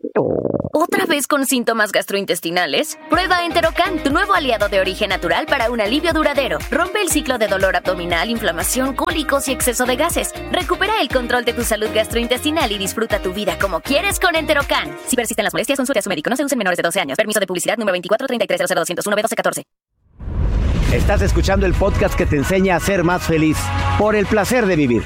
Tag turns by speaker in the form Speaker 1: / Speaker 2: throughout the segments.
Speaker 1: ¿Otra vez con síntomas gastrointestinales? Prueba Enterocan, tu nuevo aliado de origen natural para un alivio duradero. Rompe el ciclo de dolor abdominal, inflamación, cólicos y exceso de gases. Recupera el control de tu salud gastrointestinal y disfruta tu vida como quieres con Enterocan. Si persisten las molestias, consulte a su médico. No se usa en menores de 12 años. Permiso de publicidad número 2433000201B1214.
Speaker 2: Estás escuchando el podcast que te enseña a ser más feliz por el placer de vivir.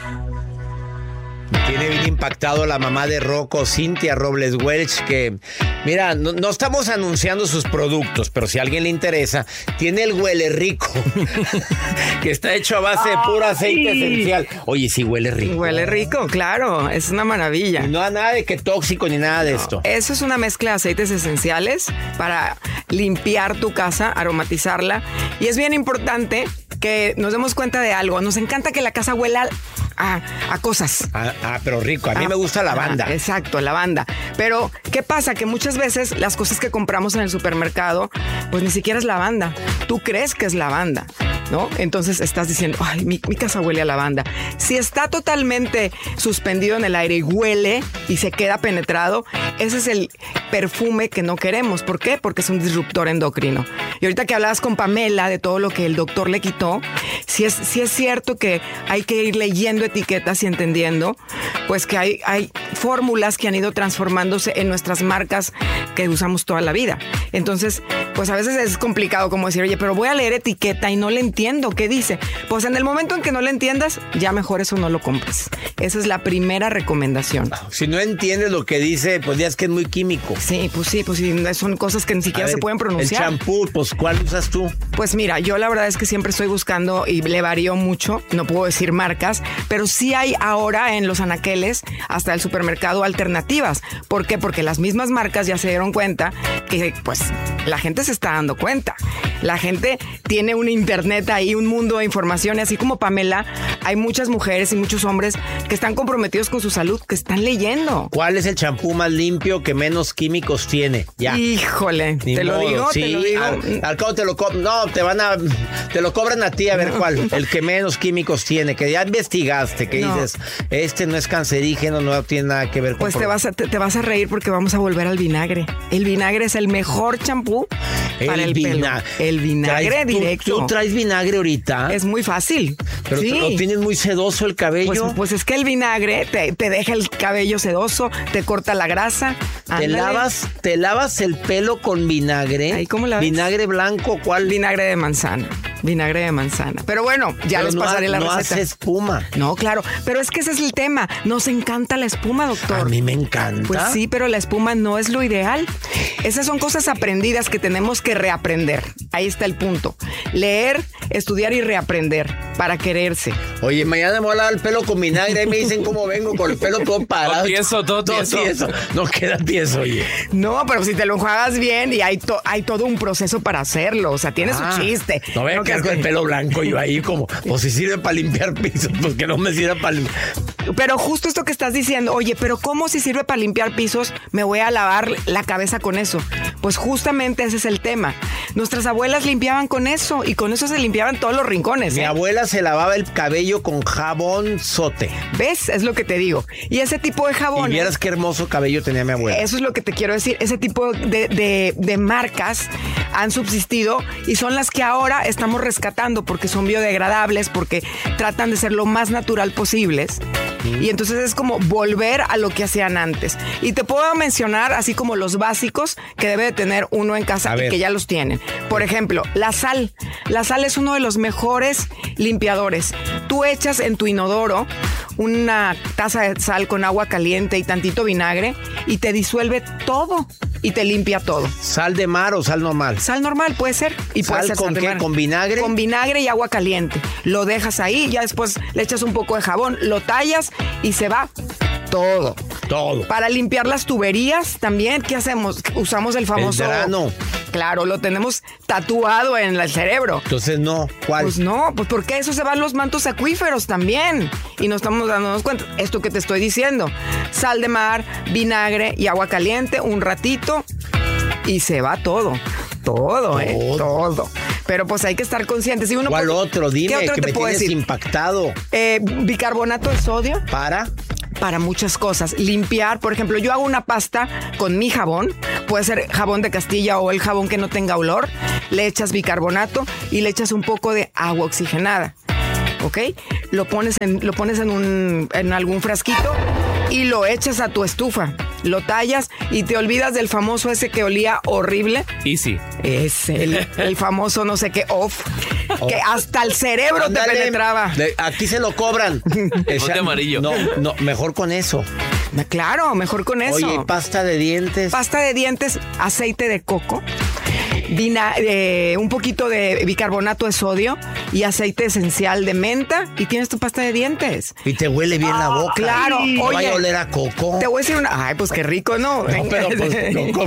Speaker 3: Tiene bien impactado la mamá de Rocco, Cintia Robles Welch, que, mira, no estamos anunciando sus productos, pero si a alguien le interesa, tiene el Huele Rico, que está hecho a base de puro aceite esencial. Oye, sí huele rico.
Speaker 4: Huele rico, claro, es una maravilla.
Speaker 3: Y no hay nada de que tóxico ni nada de esto.
Speaker 4: Eso es una mezcla de aceites esenciales para limpiar tu casa, aromatizarla. Y es bien importante que nos demos cuenta de algo. Nos encanta que la casa huela a cosas.
Speaker 3: Pero rico. A mí me gusta lavanda.
Speaker 4: Exacto, lavanda. Pero, ¿qué pasa? Que muchas veces las cosas que compramos en el supermercado, pues ni siquiera es lavanda. Tú crees que es lavanda, ¿no? Entonces estás diciendo, ay, mi casa huele a lavanda. Si está totalmente suspendido en el aire y huele y se queda penetrado, ese es el perfume que no queremos. ¿Por qué? Porque es un disruptor endocrino. Y ahorita que hablabas con Pamela de todo lo que el doctor le quitó, sí es cierto que hay que ir leyendo etiquetas y entendiendo pues que hay fórmulas que han ido transformándose en nuestras marcas que usamos toda la vida. Entonces, pues a veces es complicado como decir, oye, pero voy a leer etiqueta y no le entiendo qué dice. Pues en el momento en que no le entiendas, ya mejor eso no lo compres. Esa es la primera recomendación.
Speaker 3: Si no entiendes lo que dice, pues ya es que es muy químico.
Speaker 4: Sí, son cosas que ni siquiera se pueden pronunciar.
Speaker 3: El champú, pues ¿cuál usas tú?
Speaker 4: Pues mira, yo la verdad es que siempre estoy buscando y le varío mucho, no puedo decir marcas, pero sí hay ahora en los anaqueles hasta el supermercado alternativas. ¿Por qué? Porque las mismas marcas ya se dieron cuenta que pues la gente se está dando cuenta. La gente tiene un internet ahí, un mundo de información, y así como Pamela, hay muchas mujeres y muchos hombres que están comprometidos con su salud, que están leyendo.
Speaker 3: ¿Cuál es el champú más limpio que menos químicos tiene? Ya.
Speaker 4: Híjole,
Speaker 3: Ni
Speaker 4: te
Speaker 3: modo.
Speaker 4: lo digo,
Speaker 3: Sí,
Speaker 4: te lo digo.
Speaker 3: Al cabo te lo cobran a ti, a ver cuál, el que menos químicos tiene, que ya investigaste, que dices, este no es cancerígeno, no tiene nada que ver con...
Speaker 4: Pues te vas a reír porque vamos a volver al vinagre. El vinagre es el mejor champú para el pelo. El vinagre directo.
Speaker 3: ¿Tú traes vinagre ahorita?
Speaker 4: Es muy fácil.
Speaker 3: Pero
Speaker 4: sí.
Speaker 3: ¿Lo tienes muy sedoso el cabello?
Speaker 4: Pues es que el vinagre te deja el cabello sedoso, te corta la grasa.
Speaker 3: ¿Te lavas el pelo con vinagre?
Speaker 4: ¿Ahí cómo la ves?
Speaker 3: ¿Vinagre blanco? ¿Cuál?
Speaker 4: Vinagre de manzana. Vinagre de manzana. Pero bueno, ya les pasaré la receta.
Speaker 3: No hace espuma.
Speaker 4: No, claro. Pero es que ese es el tema. Nos encanta la espuma, doctor.
Speaker 3: A mí me encanta.
Speaker 4: Pues sí, pero la espuma no es lo ideal. Esas son cosas aprendidas que tenemos que reaprender. Ahí está el punto. Leer, estudiar y reaprender para quererse.
Speaker 3: Oye, mañana me voy a lavar el pelo con vinagre. Ahí me dicen cómo vengo con el pelo todo parado.
Speaker 5: Todo tieso.
Speaker 3: No queda tieso, oye.
Speaker 4: No, pero si te lo enjuagas bien y hay todo un proceso para hacerlo. O sea, tiene su chiste.
Speaker 3: No voy a quedar con el pelo blanco yo ahí como, pues si sirve para limpiar pisos, pues que no me sirva para limpiar.
Speaker 4: Pero justo esto que estás diciendo, oye, pero ¿cómo si sirve para limpiar pisos me voy a lavar la cabeza con eso? Pues justamente ese es el tema. Nuestras abuelas limpiaban con eso y con eso se limpiaban todos los rincones.
Speaker 3: Mi abuela se lavaba el cabello con jabón sote.
Speaker 4: ¿Ves? Es lo que te digo. Y ese tipo de jabón.
Speaker 3: Y vieras qué hermoso cabello tenía mi abuela.
Speaker 4: Eso es lo que te quiero decir. Ese tipo de marcas han subsistido y son las que ahora estamos rescatando porque son biodegradables, porque tratan de ser lo más natural posibles. Y entonces es como volver a lo que hacían antes. Y te puedo mencionar así como los básicos que debe de tener uno en casa y que ya los tienen. Por ejemplo, la sal. La sal es uno de los mejores limpiadores. Tú echas en tu inodoro una taza de sal con agua caliente y tantito vinagre y te disuelve todo y te limpia todo.
Speaker 3: ¿Sal de mar o sal normal?
Speaker 4: Sal normal puede ser. ¿Y puede ser
Speaker 3: con
Speaker 4: sal de
Speaker 3: qué?
Speaker 4: mar.
Speaker 3: ¿Con vinagre?
Speaker 4: Con vinagre y agua caliente. Lo dejas ahí, ya después le echas un poco de jabón, lo tallas y se va todo. Para limpiar las tuberías también, ¿qué hacemos? Usamos el famoso...
Speaker 3: El grano.
Speaker 4: Claro, lo tenemos tatuado en el cerebro.
Speaker 3: Entonces no, ¿cuál?
Speaker 4: Pues no, pues porque eso se van los mantos acuíferos también. Y no estamos dándonos cuenta. Esto que te estoy diciendo. Sal de mar, vinagre y agua caliente, un ratito y se va todo. Todo. Pero pues hay que estar conscientes. Si uno
Speaker 3: ¿Cuál otro? Dime,
Speaker 4: ¿qué otro
Speaker 3: que
Speaker 4: te
Speaker 3: me
Speaker 4: puedo
Speaker 3: tienes
Speaker 4: decir?
Speaker 3: impactado.
Speaker 4: Bicarbonato de sodio.
Speaker 3: ¿Para
Speaker 4: para muchas cosas. Limpiar, por ejemplo, yo hago una pasta con mi jabón, puede ser jabón de Castilla o el jabón que no tenga olor, le echas bicarbonato y le echas un poco de agua oxigenada. ¿Ok? Lo pones en algún frasquito y lo echas a tu estufa. Lo tallas y te olvidas del famoso ese que olía horrible.
Speaker 5: Easy.
Speaker 4: Es el famoso no sé qué off. Que hasta el cerebro te penetraba.
Speaker 3: Aquí se lo cobran.
Speaker 5: Ponte amarillo.
Speaker 3: No, mejor con eso.
Speaker 4: Claro, mejor con eso.
Speaker 3: Oye, pasta de dientes.
Speaker 4: Pasta de dientes, aceite de coco, un poquito de bicarbonato de sodio y aceite esencial de menta y tienes tu pasta de dientes.
Speaker 3: Y te huele bien la boca.
Speaker 4: Claro.
Speaker 3: No
Speaker 4: Oye,
Speaker 3: vaya a oler a coco.
Speaker 4: Te voy a decir una... Ay, pues qué rico, ¿no?
Speaker 3: No, pero pues no.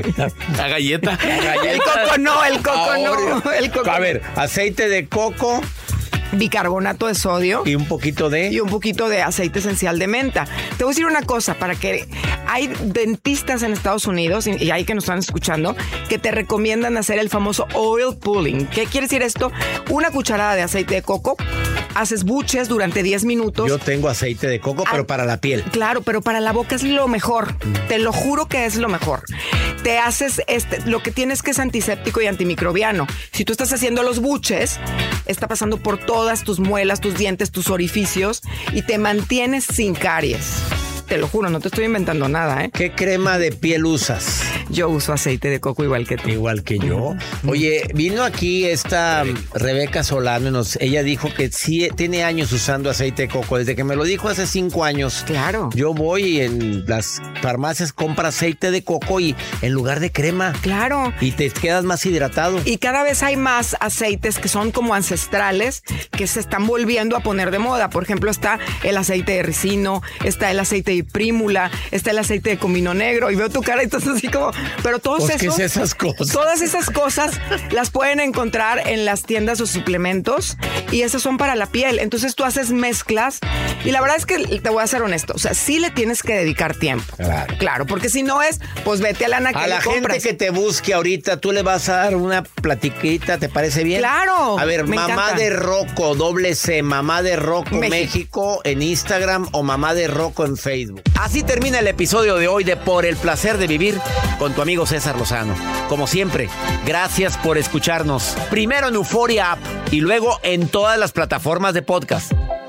Speaker 5: La galleta.
Speaker 4: El coco no, el coco no. El coco
Speaker 3: a ver, aceite de coco.
Speaker 4: Bicarbonato de sodio.
Speaker 3: Y un poquito de
Speaker 4: aceite esencial de menta. Te voy a decir una cosa, para que hay dentistas en Estados Unidos, y hay que nos están escuchando, que te recomiendan hacer el famoso oil pulling. ¿Qué quiere decir esto? Una cucharada de aceite de coco, haces buches durante 10 minutos.
Speaker 3: Yo tengo aceite de coco, pero para la piel.
Speaker 4: Claro, pero para la boca es lo mejor. Te lo juro que es lo mejor. Te haces lo que tienes que es antiséptico y antimicrobiano. Si tú estás haciendo los buches, está pasando por todas tus muelas, tus dientes, tus orificios y te mantienes sin caries. Te lo juro, no te estoy inventando nada, ¿eh?
Speaker 3: ¿Qué crema de piel usas?
Speaker 4: Yo uso aceite de coco igual que tú.
Speaker 3: Igual que yo. Oye, vino aquí esta Rebeca Solano y ella dijo que sí tiene años usando aceite de coco. Desde que me lo dijo hace 5 años.
Speaker 4: Claro.
Speaker 3: Yo voy y en las farmacias compro aceite de coco y en lugar de crema.
Speaker 4: Claro.
Speaker 3: Y te quedas más hidratado.
Speaker 4: Y cada vez hay más aceites que son como ancestrales que se están volviendo a poner de moda. Por ejemplo, está el aceite de ricino, está el aceite de prímula, está el aceite de comino negro. Y veo tu cara y estás así como... Pero todos
Speaker 3: ¿qué es esas cosas?
Speaker 4: Todas esas cosas las pueden encontrar en las tiendas o suplementos y esas son para la piel. Entonces tú haces mezclas y la verdad es que te voy a ser honesto. O sea, sí le tienes que dedicar tiempo. Claro, porque si no es, pues vete a la anaquel.
Speaker 3: A la gente que te busque ahorita, tú le vas a dar una platiquita, ¿te parece bien?
Speaker 4: Claro.
Speaker 3: A ver, Mamá
Speaker 4: encanta.
Speaker 3: de Rocco, C, Mamá de Rocco México en Instagram o Mamá de Rocco en Facebook. Así termina el episodio de hoy de Por el Placer de Vivir con tu amigo César Lozano. Como siempre, gracias por escucharnos. Primero en Euforia App y luego en todas las plataformas de podcast.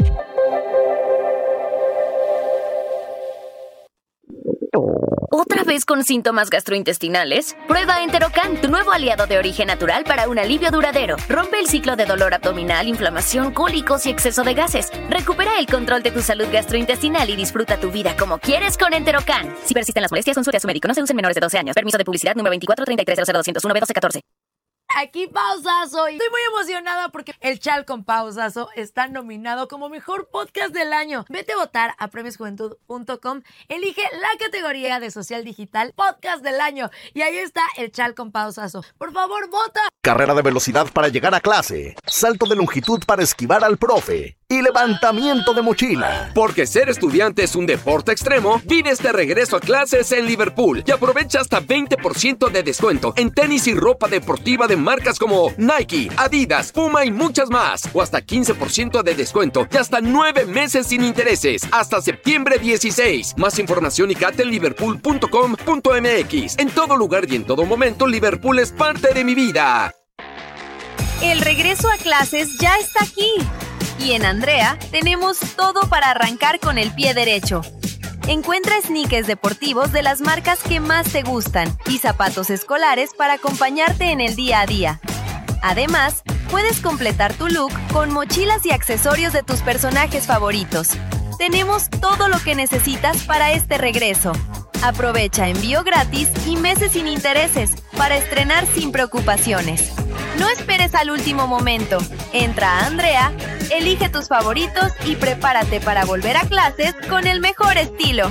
Speaker 1: ¿Otra vez con síntomas gastrointestinales? Prueba Enterocan, tu nuevo aliado de origen natural para un alivio duradero. Rompe el ciclo de dolor abdominal, inflamación, cólicos y exceso de gases. Recupera el control de tu salud gastrointestinal y disfruta tu vida como quieres con Enterocan. Si persisten las molestias, consulte a su médico. No se usen menores de 12 años. Permiso de publicidad número 2433000201B1214.
Speaker 6: Aquí Pausazo. Estoy muy emocionada porque El Chal con Pausazo está nominado como mejor podcast del año. Vete a votar a premiosjuventud.com. Elige la categoría de social digital podcast del año. Y ahí está El Chal con Pausazo. Por favor, vota.
Speaker 7: Carrera de velocidad para llegar a clase. Salto de longitud para esquivar al profe. Y levantamiento de mochila.
Speaker 8: Porque ser estudiante es un deporte extremo, vive este regreso a clases en Liverpool y aprovecha hasta 20% de descuento en tenis y ropa deportiva de marcas como Nike, Adidas, Puma y muchas más. O hasta 15% de descuento y hasta 9 meses sin intereses. Hasta septiembre 16. Más información y cate en liverpool.com.mx. En todo lugar y en todo momento, Liverpool es parte de mi vida.
Speaker 9: El regreso a clases ya está aquí. Y en Andrea tenemos todo para arrancar con el pie derecho. Encuentra sneakers deportivos de las marcas que más te gustan y zapatos escolares para acompañarte en el día a día. Además, puedes completar tu look con mochilas y accesorios de tus personajes favoritos. Tenemos todo lo que necesitas para este regreso. Aprovecha envío gratis y meses sin intereses para estrenar sin preocupaciones. No esperes al último momento. Entra a Andrea, elige tus favoritos y prepárate para volver a clases con el mejor estilo.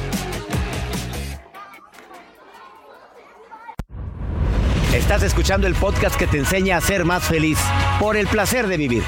Speaker 2: Estás escuchando el podcast que te enseña a ser más feliz. Por el placer de vivir.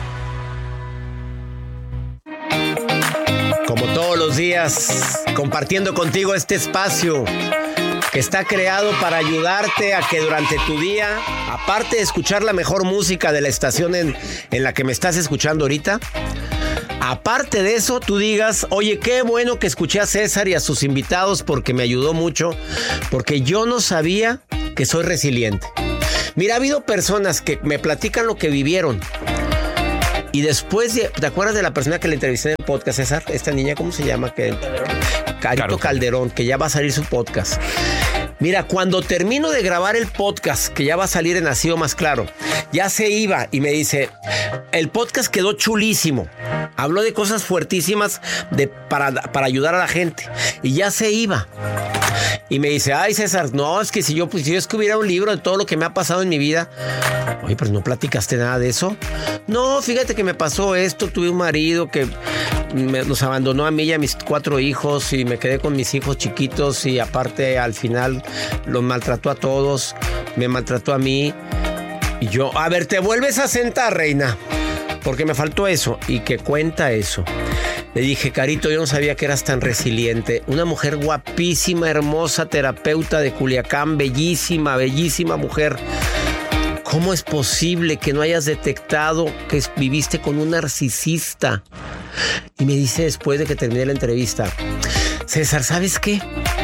Speaker 3: Como todos los días, compartiendo contigo este espacio que está creado para ayudarte a que durante tu día, aparte de escuchar la mejor música de la estación en la que me estás escuchando ahorita, aparte de eso, tú digas, oye, qué bueno que escuché a César y a sus invitados porque me ayudó mucho, porque yo no sabía que soy resiliente. Mira, ha habido personas que me platican lo que vivieron. Y después, ¿te acuerdas de la persona que le entrevisté en el podcast, César? Esta niña, ¿cómo se llama? Carito Calderón, que ya va a salir su podcast. Mira, cuando termino de grabar el podcast, que ya va a salir en Así o Más Claro, ya se iba y me dice, el podcast quedó chulísimo. Habló de cosas fuertísimas para ayudar a la gente. Y ya se iba. Y me dice, ay, César, no, es que si yo escribiera un libro de todo lo que me ha pasado en mi vida. Oye, pero ¿no platicaste nada de eso? No, fíjate que me pasó esto, tuve un marido que nos abandonó a mí y a mis 4 hijos y me quedé con mis hijos chiquitos y aparte al final los maltrató a todos, me maltrató a mí. Y yo, a ver, te vuelves a sentar, reina, porque me faltó eso. Y que cuenta eso. Le dije, Carito, yo no sabía que eras tan resiliente. Una mujer guapísima, hermosa, terapeuta de Culiacán, bellísima, bellísima mujer. ¿Cómo es posible que no hayas detectado que viviste con un narcisista? Y me dice después de que terminé la entrevista, César, ¿sabes qué?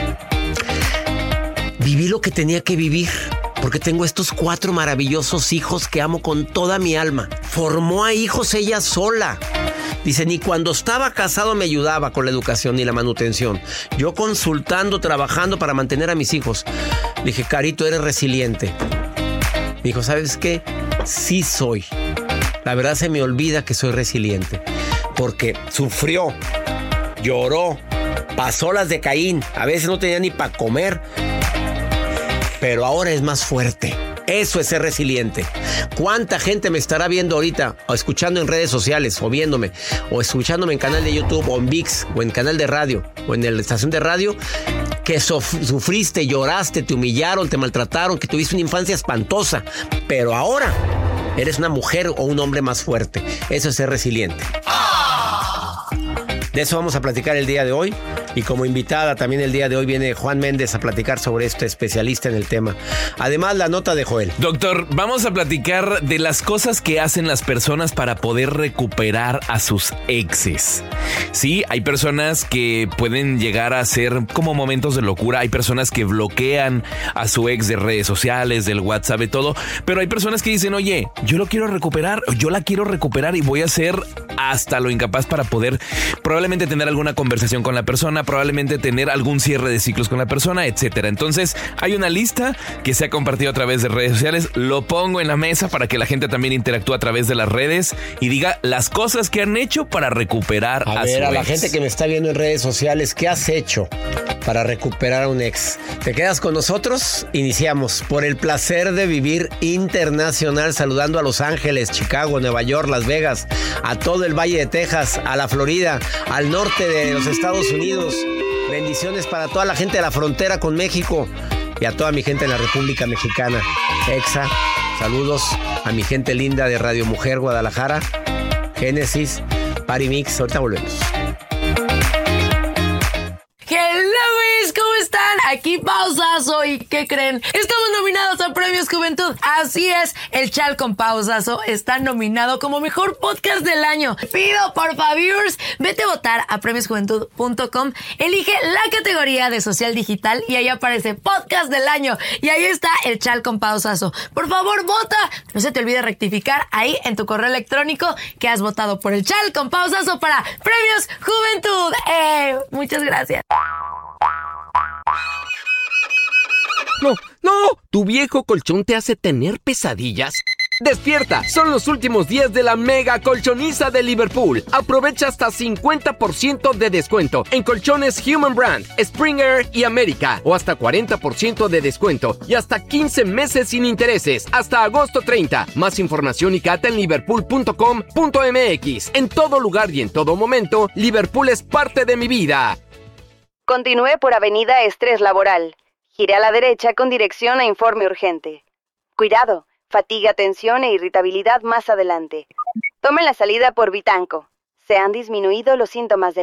Speaker 3: Viví lo que tenía que vivir. Porque tengo estos 4 maravillosos hijos que amo con toda mi alma. Formó a hijos ella sola. Dice, ni cuando estaba casado me ayudaba con la educación ni la manutención. Yo consultando, trabajando para mantener a mis hijos. Le dije, Carito, eres resiliente. Me dijo, ¿sabes qué? Sí soy. La verdad se me olvida que soy resiliente. Porque sufrió, lloró, pasó las de Caín. A veces no tenía ni para comer. Pero ahora es más fuerte. Eso es ser resiliente. ¿Cuánta gente me estará viendo ahorita o escuchando en redes sociales o viéndome o escuchándome en canal de YouTube o en ViX o en canal de radio o en la estación de radio que sufriste, lloraste, te humillaron, te maltrataron, que tuviste una infancia espantosa, pero ahora eres una mujer o un hombre más fuerte? Eso es ser resiliente. De eso vamos a platicar el día de hoy. Y como invitada también el día de hoy viene Juan Méndez a platicar sobre esto, especialista en el tema. Además, la nota de Joel.
Speaker 5: Doctor, vamos a platicar de las cosas que hacen las personas para poder recuperar a sus exes. Sí, hay personas que pueden llegar a ser como momentos de locura. Hay personas que bloquean a su ex de redes sociales, del WhatsApp y todo. Pero hay personas que dicen, oye, yo lo quiero recuperar, yo la quiero recuperar y voy a hacer hasta lo incapaz para poder probablemente tener alguna conversación con la persona, probablemente tener algún cierre de ciclos con la persona, etcétera. Entonces, hay una lista que se ha compartido a través de redes sociales. Lo pongo en la mesa para que la gente también interactúe a través de las redes y diga las cosas que han hecho para recuperar a su ex.
Speaker 3: A la gente que me está viendo en redes sociales, ¿qué has hecho para recuperar a un ex? ¿Te quedas con nosotros? Iniciamos por el placer de vivir internacional, saludando a Los Ángeles, Chicago, Nueva York, Las Vegas, a todo el Valle de Texas, a la Florida, al norte de los Estados Unidos. Bendiciones para toda la gente de la frontera con México y a toda mi gente en la República Mexicana. Exa, saludos a mi gente linda de Radio Mujer Guadalajara, Génesis, Party Mix. Ahorita volvemos.
Speaker 6: ¿Cómo están? Aquí Pausazo. ¿Y qué creen? Estamos nominados a Premios Juventud. Así es, el Chal con Pausazo está nominado como mejor podcast del año. Pido, por favor, vete a votar a premiosjuventud.com, elige la categoría de social digital y ahí aparece podcast del año. Y ahí está el Chal con Pausazo. Por favor, vota. No se te olvide rectificar ahí en tu correo electrónico que has votado por el Chal con Pausazo para Premios Juventud. Muchas gracias.
Speaker 8: No, ¿tu viejo colchón te hace tener pesadillas? ¡Despierta! Son los últimos días de la mega colchoniza de Liverpool. Aprovecha hasta 50% de descuento en colchones Human Brand, Springer y América. O hasta 40% de descuento y hasta 15 meses sin intereses. Hasta agosto 30. Más información y cata en liverpool.com.mx. En todo lugar y en todo momento, Liverpool es parte de mi vida.
Speaker 10: Continúe por Avenida Estrés Laboral. Gire a la derecha con dirección a informe urgente. Cuidado, fatiga, tensión e irritabilidad más adelante. Tome la salida por Vitanco. Se han disminuido los síntomas de